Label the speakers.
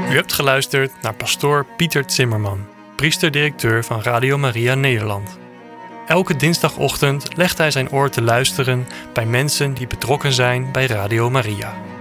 Speaker 1: U hebt geluisterd naar pastoor Pieter Zimmerman, priester-directeur van Radio Maria Nederland. Elke dinsdagochtend legt hij zijn oor te luisteren bij mensen die betrokken zijn bij Radio Maria.